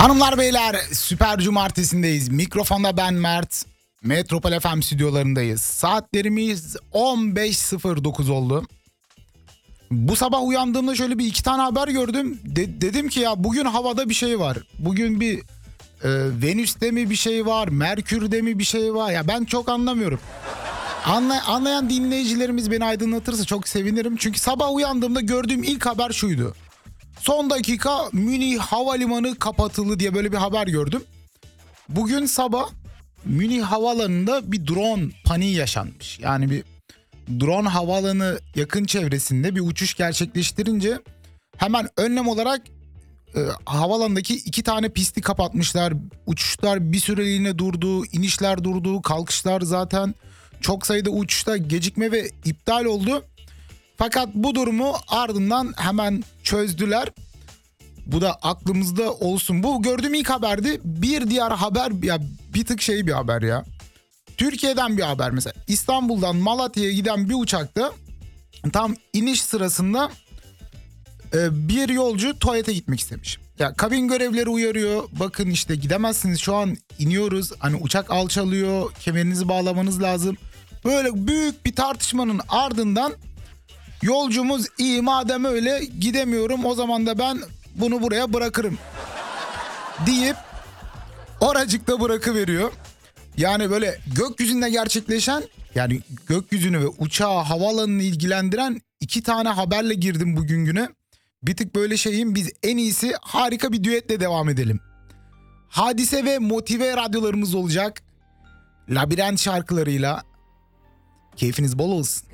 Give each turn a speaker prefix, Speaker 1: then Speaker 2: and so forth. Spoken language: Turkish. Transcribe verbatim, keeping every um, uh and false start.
Speaker 1: Hanımlar beyler, Süper Cumartesi'ndeyiz. Mikrofonda ben Mert. Metropol F M stüdyolarındayız. Saatlerimiz on beş sıfır dokuz oldu. Bu sabah uyandığımda şöyle bir iki tane haber gördüm. De- dedim ki ya bugün havada bir şey var. Bugün bir e, Venüs'te mi bir şey var, Merkür'de mi bir şey var? Ya ben çok anlamıyorum. Anla- anlayan dinleyicilerimiz beni aydınlatırsa çok sevinirim. Çünkü sabah uyandığımda gördüğüm ilk haber şuydu. Son dakika Münih Havalimanı kapatıldı diye böyle bir haber gördüm. Bugün sabah Münih Havaalanı'nda bir drone paniği yaşanmış. Yani bir drone havaalanı yakın çevresinde bir uçuş gerçekleştirince hemen önlem olarak e, havaalanındaki iki tane pisti kapatmışlar. Uçuşlar bir süreliğine durdu, inişler durdu, kalkışlar zaten çok sayıda uçuşta gecikme ve iptal oldu. Fakat bu durumu ardından hemen çözdüler. Bu da aklımızda olsun. Bu gördüğüm ilk haberdi. Bir diğer haber ya bir tık şey bir haber ya. Türkiye'den bir haber mesela. İstanbul'dan Malatya'ya giden bir uçakta tam iniş sırasında e, bir yolcu tuvalete gitmek istemiş. Ya kabin görevlileri uyarıyor. Bakın işte gidemezsiniz, şu an iniyoruz. Hani uçak alçalıyor. Kemerinizi bağlamanız lazım. Böyle büyük bir tartışmanın ardından yolcumuz iyi madem öyle gidemiyorum o zaman da ben bunu buraya bırakırım deyip oracıkta bırakıveriyor. Yani böyle gökyüzünde gerçekleşen, yani gökyüzünü ve uçağı havaalanını ilgilendiren iki tane haberle girdim bugün güne. Bir tık böyle şeyim, biz en iyisi harika bir düetle devam edelim. Hadise ve Motive radyolarımız olacak. Labirent şarkılarıyla keyfiniz bol olsun.